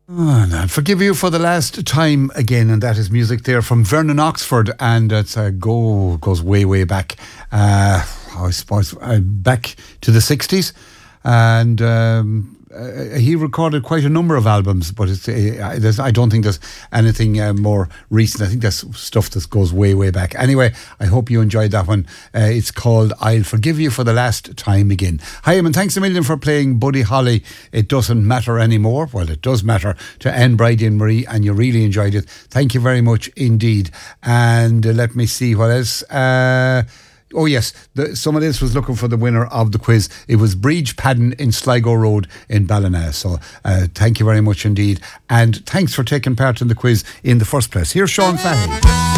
Oh, and I'll forgive you for the last time again, and that is music there from Vernon Oxford, and it's goes way back. I suppose back to the 60s, and he recorded quite a number of albums, but I don't think there's anything more recent. I think that's stuff that goes way back. Anyway, I hope you enjoyed that one. It's called I'll Forgive You for the Last Time Again. Hi, and thanks a million for playing Buddy Holly, It Doesn't Matter Anymore. Well, it does matter to Anne, Brady and Marie, and you really enjoyed it. Thank you very much indeed. And let me see what else. Oh yes, someone else was looking for the winner of the quiz. It was Breach Padden in Sligo Road in Ballina. So thank you very much indeed. And thanks for taking part in the quiz in the first place. Here's Sean Fahey.